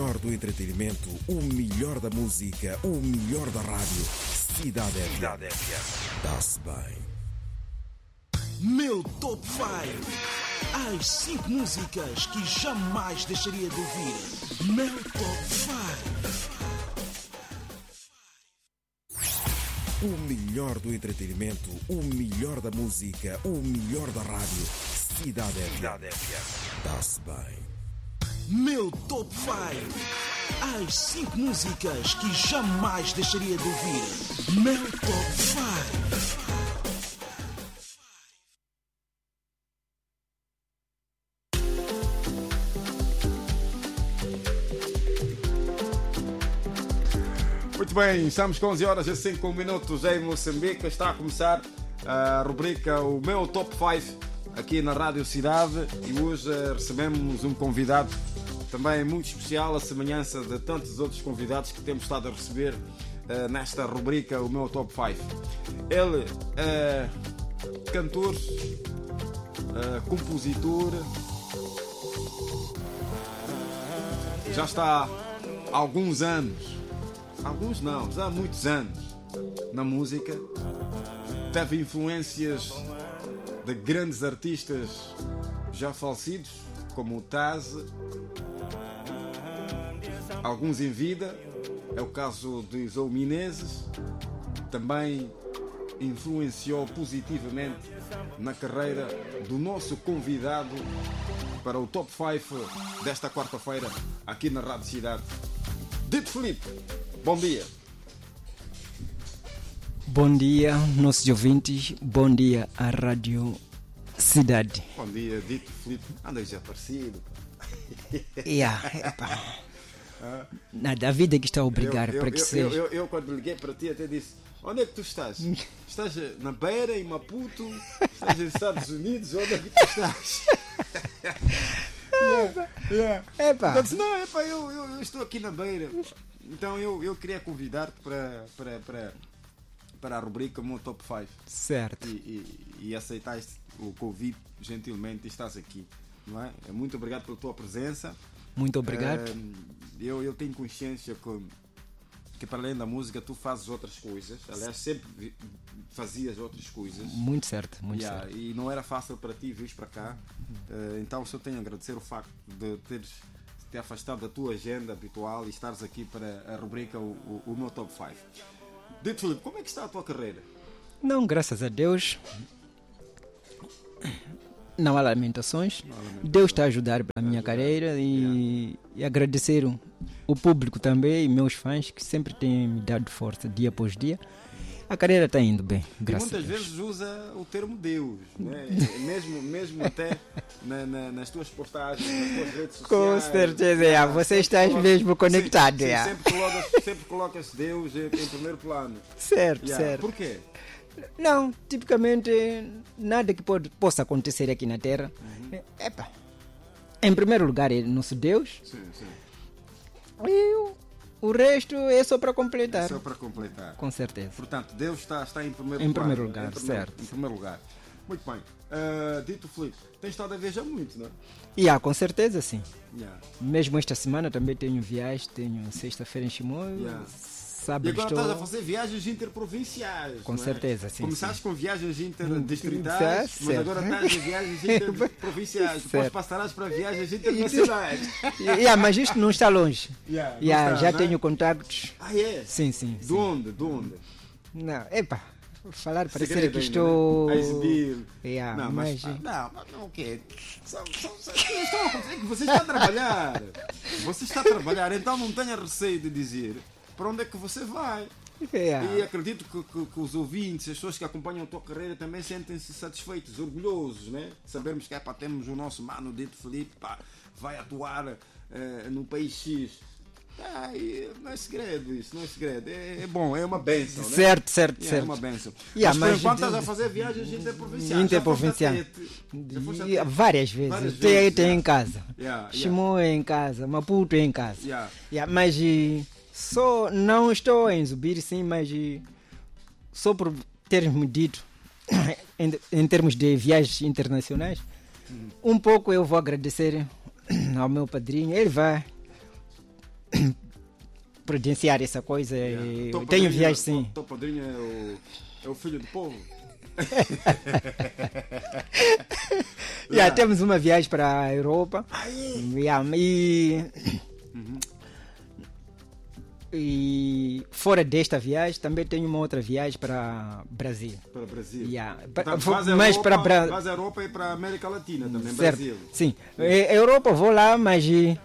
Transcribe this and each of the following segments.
melhor do entretenimento, o melhor da música, o melhor da rádio. Cidade FM. Dá-se bem. Meu Top 5. As 5 músicas que jamais deixaria de ouvir. Meu Top 5. O melhor do entretenimento, o melhor da música, o melhor da rádio. Cidade FM. Dá-se bem. Meu Top 5. As 5 músicas que jamais deixaria de ouvir. Meu Top 5. Muito bem, estamos com 11 horas e 5 minutos em Moçambique. Está a começar a rubrica O Meu Top 5 aqui na Rádio Cidade e hoje recebemos um convidado também muito especial, a semelhança de tantos outros convidados que temos estado a receber nesta rubrica O Meu Top 5. Ele é cantor, compositor, já está há alguns anos. Alguns não, já há muitos anos na música. Teve influências de grandes artistas já falecidos, como o Taz, alguns em vida, é o caso de Zou Menezes. Também influenciou positivamente na carreira do nosso convidado para o Top 5 desta quarta-feira aqui na Rádio Cidade. Dito Felipe, bom dia. Bom dia, nossos ouvintes. Bom dia à Rádio Cidade. Bom dia, Dito Felipe. Anda desaparecido. Nada, a vida é que está a obrigar para que seja. Eu quando liguei para ti até disse: onde é que tu estás? Estás na Beira, em Maputo? Estás nos Estados Unidos? Onde é que tu estás? Eu disse, não, eu estou aqui na Beira. Então eu queria convidar-te para a rubrica Meu Top 5. Certo. E aceitaste o convite gentilmente e estás aqui. Não é? Muito obrigado pela tua presença. Muito obrigado. Eu tenho consciência que para além da música tu fazes outras coisas. Aliás, sempre fazias outras coisas. Muito certo, muito certo. E não era fácil para ti vir para cá. Então só tenho a agradecer o facto de teres te afastado da tua agenda habitual e estares aqui para a rubrica o Meu Top 5. Dito Felipe, como é que está a tua carreira? Não, graças a Deus. Não há lamentações. Deus está a ajudar para a minha carreira e agradecer o público também e meus fãs que sempre têm me dado força dia após dia. A carreira está indo bem, graças a Deus. E muitas vezes usa o termo Deus, né? mesmo até nas tuas postagens, nas tuas redes sociais. Com certeza, você está mesmo conectado. Sim, sempre colocas Deus em primeiro plano. Certo, certo. Por quê? Não, tipicamente nada que possa acontecer aqui na Terra. Em primeiro lugar é nosso Deus. Sim. E o resto é só para completar. É só para completar. Com certeza. Portanto, Deus está em primeiro Em plano. primeiro lugar, certo. Em primeiro lugar. Muito bem. Dito Felipe, tens estado a viajar muito, não é? Com certeza sim. Mesmo esta semana também tenho viagem, tenho sexta-feira em Chimoio, sábado e agora estou... estás a fazer viagens interprovinciais. Com certeza, sim. Começaste com viagens Certo. interdistritais, mas agora estás em viagens interprovinciais. Depois passarás para viagens internacionais. Mas isto não está longe. Já tenho contactos. É? Sim. De onde? Não, falar para Segredo ser que ainda, estou... né? A exibir. Não, mas o quê? É que você está a trabalhar. Você está a trabalhar, então não tenha receio de dizer para onde é que você vai. E acredito que os ouvintes, as pessoas que acompanham a tua carreira também sentem-se satisfeitos, orgulhosos, né? Sabermos que temos o nosso mano Dito Felipe, vai atuar no país X. Não é segredo isso, não é segredo. É bom, é uma bênção, né? Certo. É uma bênção. Mas por enquanto estás a fazer viagens interprovinciais. Várias vezes. Tem em casa. Chimoio é em casa, Maputo é em casa. Mas só não estou a exibir, sim, mas só por teres-me dito em termos de viagens internacionais, um pouco eu vou agradecer ao meu padrinho. Ele vai providenciar essa coisa. Tenho viagem, sim. Teu padrinho é o filho do povo. Temos uma viagem para a Europa. E fora desta viagem também tenho uma outra viagem para Brasil. Para Brasil. Mas para a Europa e para a América Latina também, certo. Brasil. Sim, Europa vou lá, mas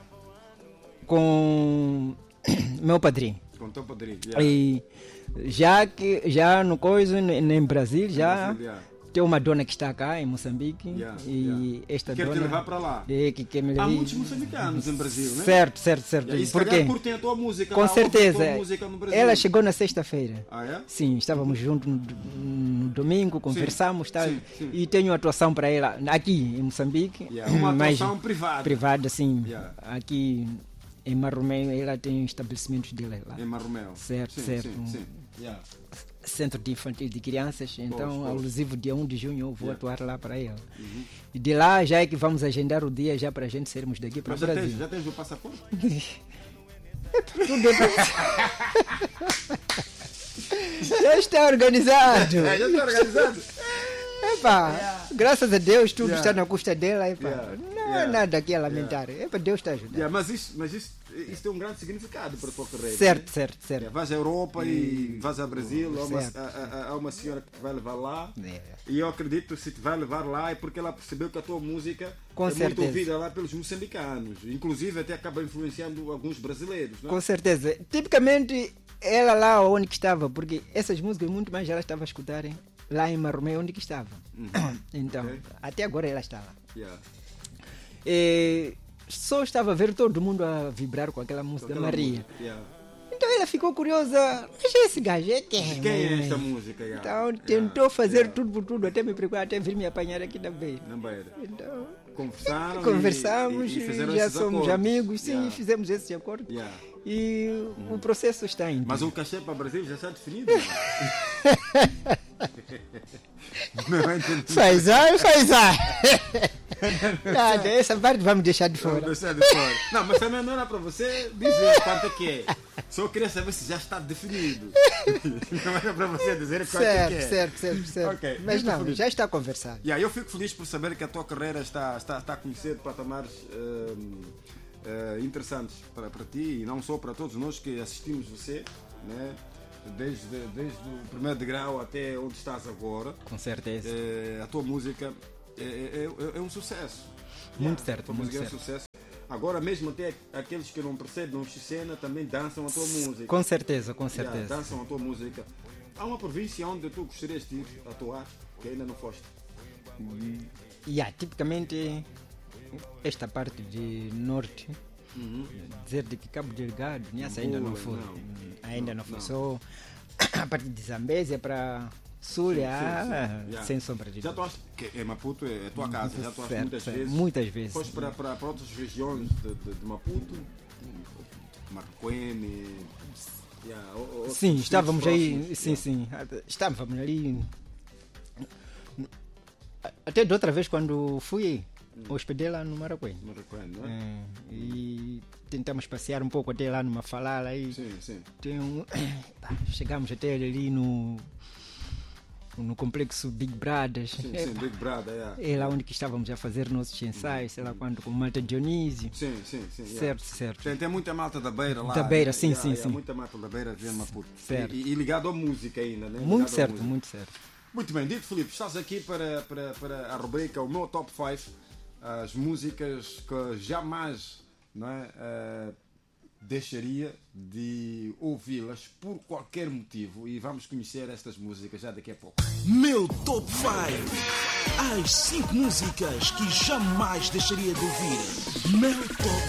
com meu padrinho. Com teu padrinho. E já no coisa em Brasil já tem uma dona que está cá em Moçambique e esta quer dona te levar para lá. Que quer me levar. Há muitos moçambicanos em Brasil, né? Certo. E se calhar curtem a tua música. Com certeza. No Brasil. Ela chegou na sexta-feira. É? Sim, estávamos juntos no domingo, conversamos, sim. E tenho atuação para ela aqui em Moçambique. Uma atuação privada. Privada, sim. Aqui em Marromeu ela tem estabelecimentos dela lá. Em Marromeu. Certo. Sim. Centro de Infantil de Crianças, então alusivo dia 1 de junho eu vou atuar lá para ela. E de lá já é que vamos agendar o dia já para a gente sairmos daqui para o Brasil. Já tens o passaporte? Tudo já está organizado. Já está organizado. Graças a Deus tudo está na custa dela. Não é nada aqui a lamentar. Deus está ajudando. Mas isso tem um grande significado para a tua carreira. Certo. Vais à Europa e vais ao Brasil, há uma senhora que te vai levar lá. E eu acredito que se te vai levar lá é porque ela percebeu que a tua música muito ouvida lá pelos moçambicanos. Inclusive até acaba influenciando alguns brasileiros. Não é? Com certeza. Tipicamente ela lá onde que estava, porque essas músicas muito mais ela estava a escutarem lá em Marromeu onde que estava. Então, até agora ela está lá. Só estava a ver todo mundo a vibrar com aquela música da Maria. Então ela ficou curiosa, mas esse gajo quem é esta música? Então tentou fazer tudo por tudo, até me preocupar, até vir me apanhar aqui na beira. Então, conversamos e já somos amigos, sim, fizemos esse acordo. E o processo está indo. Mas o cachê para o Brasil já está definido? Não entendi. Faz nada, essa parte vamos deixar de fora. Não, mas também não era para você dizer quanto é que é. Só queria saber se já está definido. Não era para você dizer quanto é que é. Certo. Okay. Mas não, já está conversado. Eu fico feliz por saber que a tua carreira está a conhecer patamares interessantes para ti e não só para todos nós que assistimos você, né? Desde o primeiro degrau até onde estás agora. Com certeza. A tua música é um sucesso. Muito certo. A tua música é um sucesso. Agora mesmo até aqueles que não percebem o Xicena também dançam a tua música. Com certeza. Dançam a tua música. Há uma província onde tu gostarias de ir atuar que ainda não foste? Tipicamente esta parte de norte. Dizer de que Cabo Delgado, ainda não foi. Ainda não foi. Só a parte de Zambésia para Sul, sem sombra de dúvida. Já tu achas que Maputo é a tua casa? Já tu achas muitas vezes. Foste para outras regiões de Maputo? Marcoene? Sim, estávamos aí. Sim. Estávamos ali. Até de outra vez quando fui. Hospedei lá no Maracuene. Não é? E tentamos passear um pouco até lá numa falala aí. Sim. Chegamos até ali no complexo Big Brothers. Sim, Big Brother, é lá onde que estávamos a fazer nossos ensaios, sei lá quando, com Malta Dionísio. Sim. Certo. Tem muita malta da Beira lá. Da Beira, sim. Muita malta da Beira de Maputo. Certo. E ligado à música ainda, né? Muito certo. Muito bem, dito Filipe, estás aqui para a rubrica O Meu Top 5. As músicas que jamais deixaria de ouvi-las por qualquer motivo e vamos conhecer estas músicas já daqui a pouco. Meu Top 5. As 5 músicas que jamais deixaria de ouvir. Meu Top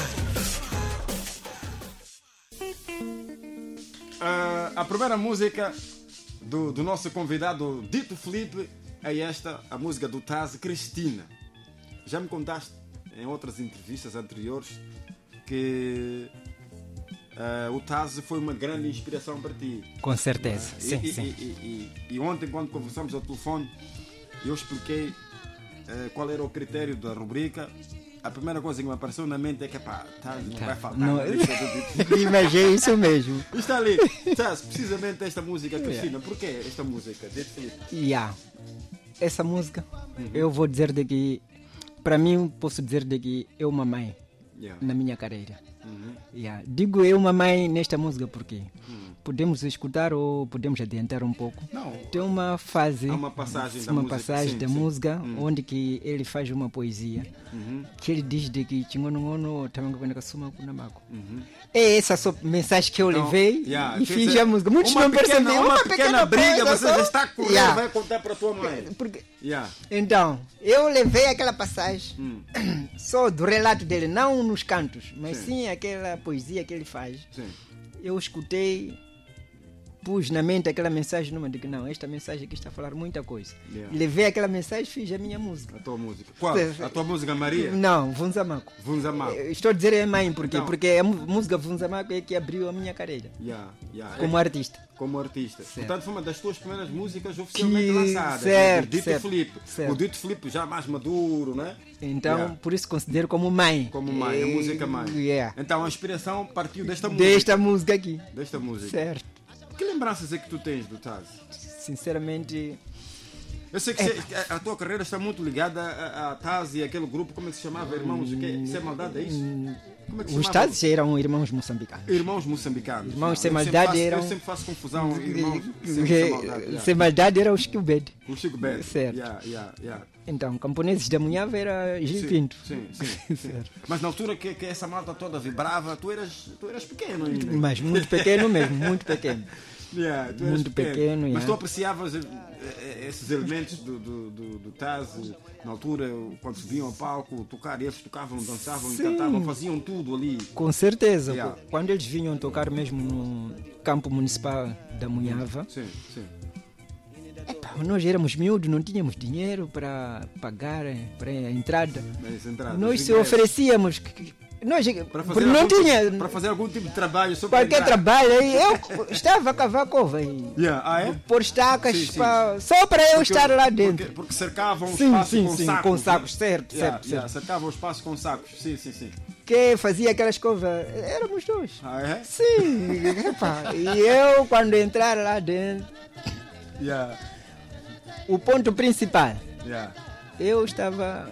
5. A primeira música do nosso convidado Dito Felipe é esta, a música do Taz, Cristina. Já me contaste em outras entrevistas anteriores que o Taz foi uma grande inspiração para ti. Com certeza, sim. E ontem, quando conversamos ao telefone, eu expliquei qual era o critério da rubrica a primeira coisa que me apareceu na mente é que pá, não vai faltar. Mas é isso mesmo. Está ali, Taz, precisamente esta música, Cristina. Por que esta música? Essa música, eu vou dizer de que, para mim, posso dizer de que é uma mãe na minha carreira. Digo eu uma mãe nesta música porque podemos escutar ou podemos adiantar um pouco. Não. Tem uma fase, uma passagem da música onde que ele faz uma poesia que ele diz de que é essa só mensagem que eu levei e fiz a música. Muitos não perceberam. Uma pequena briga, você já está correndo, vai contar para a tua mãe. Então, eu levei aquela passagem só do relato dele, não nos cantos, mas sim aquela poesia que ele faz. Eu escutei, pus na mente aquela mensagem, numa de que não, esta mensagem aqui está a falar muita coisa. Levei aquela mensagem e fiz a minha música. A tua música? Qual? A tua música Maria? Não, Vunzamaco. Estou a dizer é mãe, porque a música Vunzamaco é que abriu a minha carreira como artista. Portanto, foi uma das tuas primeiras músicas oficialmente lançadas. Certo, o Dito Filipe. O Dito Filipe já mais maduro, né? Então, por isso considero como mãe. Como mãe, a música mãe. Então, a inspiração partiu desta música. Desta música aqui. Desta música. Certo. Que lembranças é que tu tens do Taz? Sinceramente... Eu sei que a tua carreira está muito ligada a Taz e aquele grupo, como é que se chamava? Irmãos, o quê? Sem Maldade, é isso? Como é que se os Taz eram irmãos moçambicanos. Irmãos moçambicanos. Irmãos Sem Maldade eram... Eu sempre faço confusão. Irmãos Sem Maldade era o Chico Bed. O Chico Bed. Certo. Então, Camponeses da Munhava era Gil Pinto. Sim. Mas na altura que essa malta toda vibrava, tu eras pequeno ainda. Mas muito pequeno mesmo, muito pequeno. Tu eras muito pequeno. Mas tu apreciavas esses elementos do Taz na altura, quando subiam ao palco, tocar, eles tocavam, dançavam, cantavam, faziam tudo ali. Com certeza. Quando eles vinham tocar mesmo no campo municipal da Munhava, nós éramos miúdos, não tínhamos dinheiro para pagar para a entrada. Nós se oferecíamos. Para fazer algum tipo de trabalho, qualquer trabalho, eu estava a cavar cova por estacas só para eu estar lá dentro. Porque cercavam o espaço com sacos, certo. Cercavam o espaço com sacos, sim. Quem fazia aquela escova éramos dois. Sim, e eu quando entrar lá dentro, o ponto principal, eu estava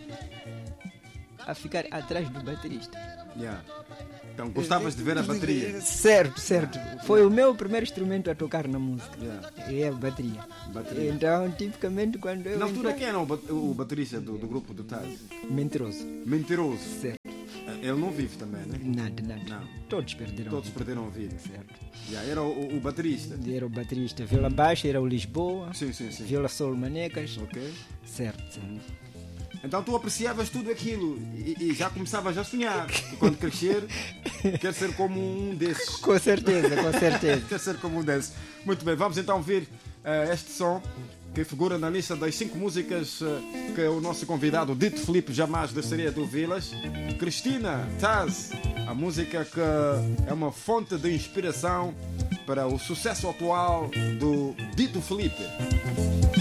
a ficar atrás do baterista. Então gostavas de ver a bateria? Certo. Foi o meu primeiro instrumento a tocar na música. É a bateria. Então, tipicamente, quando eu... Na altura, quem era o baterista do grupo do Taz? Mentiroso. Certo. Ele não vive também, né? Nada. Não. Todos perderam a vida. Certo. Era o baterista? Era o baterista. Viola baixa era o Lisboa. Sim. Viola solo Manecas. Ok. Certo. Então tu apreciavas tudo aquilo e já começavas a sonhar. E quando crescer, quer ser como um desses. Com certeza. Quer ser como um desses. Muito bem, vamos então ouvir este som que figura na lista das 5 músicas que o nosso convidado Dito Filipe jamais deixaria de ouvi-las. Cristina, Taz, a música que é uma fonte de inspiração para o sucesso atual do Dito Filipe.